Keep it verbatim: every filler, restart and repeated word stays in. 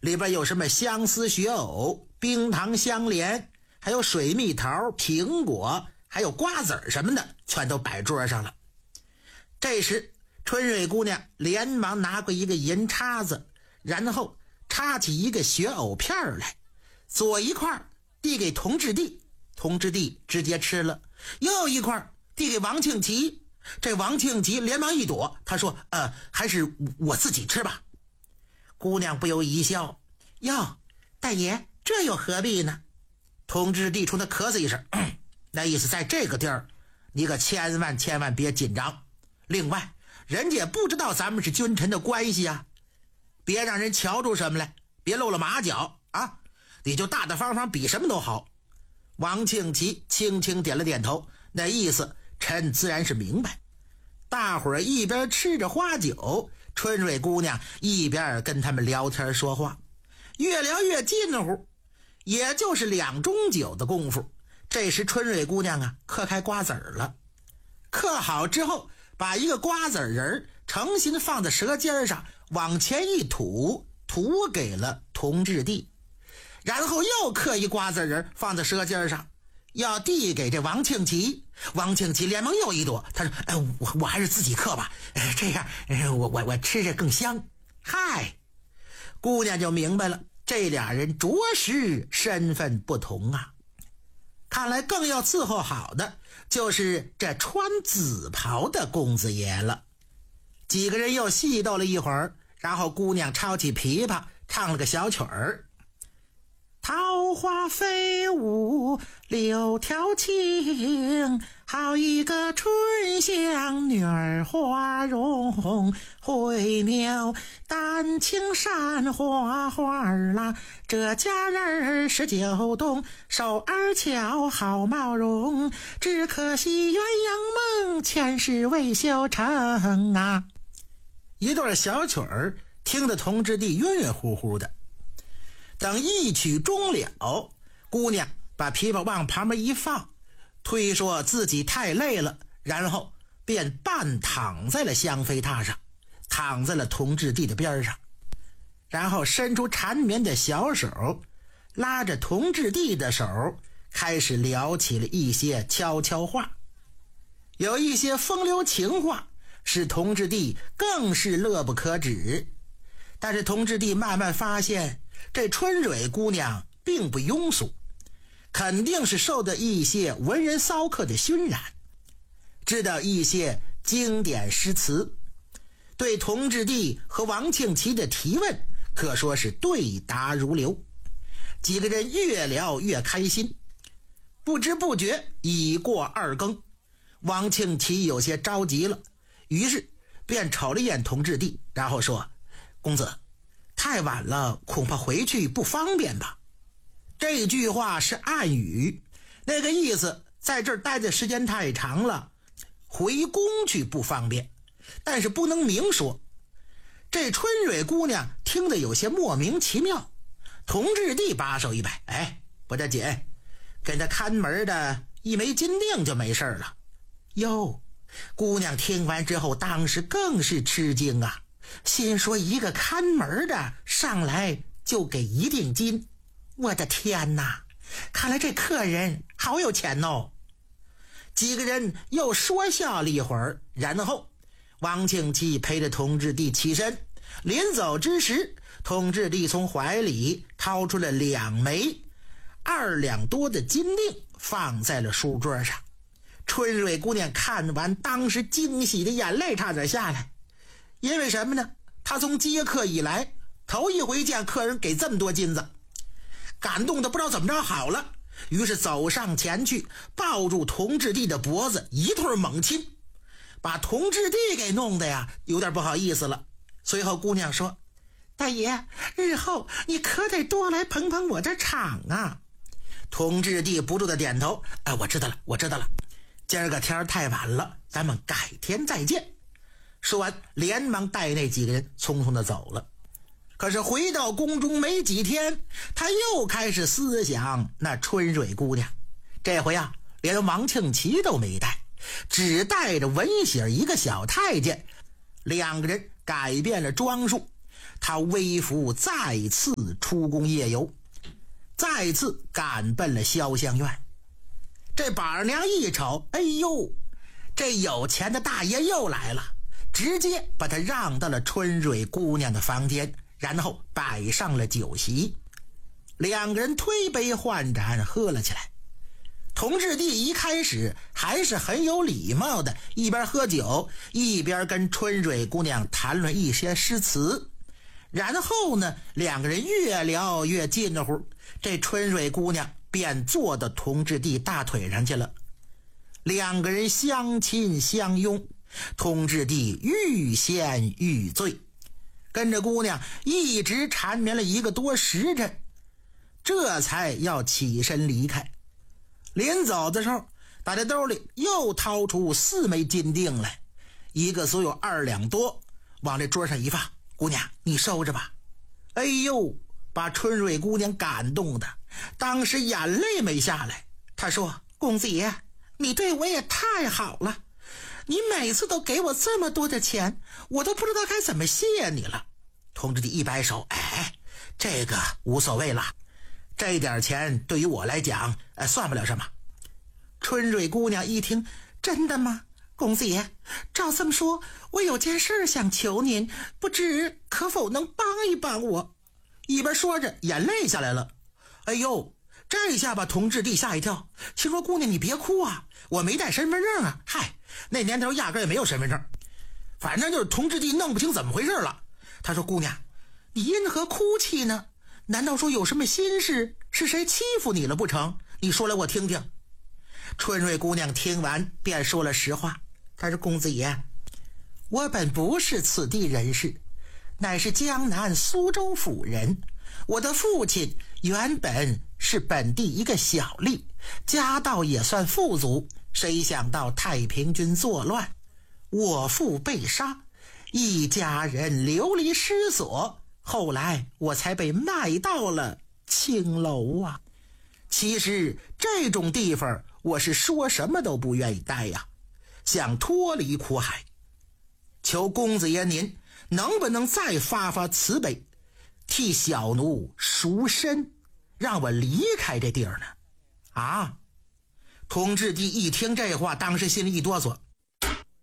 里边有什么相思雪藕、冰糖香莲，还有水蜜桃、苹果，还有瓜子儿什么的，全都摆桌上了。这时春蕊姑娘连忙拿过一个银叉子，然后插起一个雪藕片来，左一块递给童志弟，童志弟直接吃了，又一块递给王庆吉，这王庆吉连忙一躲，他说呃，还是我自己吃吧。姑娘不由一笑，哟，大爷这又何必呢？童志弟冲他咳嗽一声，那意思在这个地儿你可千万千万别紧张，另外人家也不知道咱们是君臣的关系啊，别让人瞧出什么来，别露了马脚啊，你就大大方方比什么都好。王庆吉轻轻点了点头，那意思臣自然是明白。大伙儿一边吃着花酒，春蕊姑娘一边跟他们聊天说话，越聊越近乎，也就是两盅酒的功夫。这时春蕊姑娘啊嗑开瓜子儿了，嗑好之后把一个瓜子仁诚心放在舌尖上，往前一吐，吐给了童志弟，然后又嗑一瓜子仁放在舌尖上，要递给这王庆吉。王庆吉连忙又一躲，他说哎，我我还是自己嗑吧，哎，这样哎我我我吃着更香。嗨，姑娘就明白了，这俩人着实身份不同啊。看来更要伺候好的就是这穿紫袍的公子爷了。几个人又细斗了一会儿，然后姑娘抄起琵琶唱了个小曲儿。桃花飞舞柳条情，好一个春香女儿花容，会描丹青山花花啦，这佳人十九冬，手儿巧好貌容，只可惜鸳鸯梦前世未修成啊。一段小曲儿听得童志弟晕晕乎乎的。等一曲终了，姑娘把琵琶往旁边一放，推说自己太累了，然后便半躺在了香妃榻上，躺在了童志弟的边上，然后伸出缠绵的小手，拉着童志弟的手，开始聊起了一些悄悄话。有一些风流情话使童志弟更是乐不可支，但是童志弟慢慢发现这春蕊姑娘并不庸俗，肯定是受到一些文人骚客的熏染，知道一些经典诗词，对童志弟和王庆琪的提问可说是对答如流。几个人越聊越开心，不知不觉已过二更。王庆琪有些着急了，于是便瞅了一眼童志弟，然后说，公子太晚了，恐怕回去不方便吧。这句话是暗语，那个意思在这儿待的时间太长了，回宫去不方便，但是不能明说。这春蕊姑娘听得有些莫名其妙，童志弟把手一摆，哎，不得紧，跟他看门的一枚金锭就没事了。哟，姑娘听完之后当时更是吃惊啊，心说一个看门的上来就给一锭金，我的天哪，看来这客人好有钱哦。几个人又说笑了一会儿，然后王庆琪陪着童志弟起身，临走之时，童志弟从怀里掏出了两枚二两多的金锭，放在了书桌上。春蕊姑娘看完，当时惊喜的眼泪差点下来，因为什么呢？她从接客以来头一回见客人给这么多金子，感动的不知道怎么着好了，于是走上前去抱住童志弟的脖子一通猛亲，把童志弟给弄得呀有点不好意思了。随后姑娘说，大爷，日后你可得多来捧捧我这场啊。童志弟不住的点头，哎，我知道了我知道了，今儿个天太晚了，咱们改天再见。说完连忙带那几个人匆匆的走了。可是回到宫中没几天，他又开始思想那春蕊姑娘。这回啊连王庆琪都没带，只带着文喜儿一个小太监，两个人改变了装束。 他微服再次出宫夜游，再次赶奔了潇湘院。这宝儿娘一瞅，哎呦，这有钱的大爷又来了，直接把他让到了春蕊姑娘的房间，然后摆上了酒席。两个人推杯换盏喝了起来。同治帝一开始还是很有礼貌的，一边喝酒一边跟春蕊姑娘谈论一些诗词。然后呢，两个人越聊越近乎，这春蕊姑娘便坐到同治帝大腿上去了。两个人相亲相拥，同治帝愈陷愈醉，跟着姑娘一直缠绵了一个多时辰，这才要起身离开。临走的时候，打在兜里又掏出四枚金锭来，一个足有二两多，往这桌上一放，姑娘你收着吧。哎呦，把春蕊姑娘感动的当时眼泪没下来。她说，公子爷，你对我也太好了，你每次都给我这么多的钱，我都不知道该怎么谢你了。同治帝一摆手，哎，这个无所谓了，这点钱对于我来讲、呃、算不了什么。春蕊姑娘一听，真的吗？公子爷，照这么说，我有件事想求您，不知可否能帮一帮我。一边说着眼泪下来了。哎呦，这下把同治帝吓一跳，心说姑娘你别哭啊，我没带身份证啊。嗨，那年头压根也没有身份证，反正就是同治帝弄不清怎么回事了。他说，姑娘你因何哭泣呢？难道说有什么心事，是谁欺负你了不成？你说来我听听。春蕊姑娘听完便说了实话，她说，公子爷，我本不是此地人士，乃是江南苏州府人。我的父亲原本是本地一个小吏，家道也算富足，谁想到太平军作乱，我父被杀，一家人流离失所，后来我才被卖到了青楼啊。其实这种地方我是说什么都不愿意待呀，想脱离苦海。求公子爷您能不能再发发慈悲，替小奴赎身，让我离开这地儿呢？啊！同治帝一听这话，当时心里一哆嗦，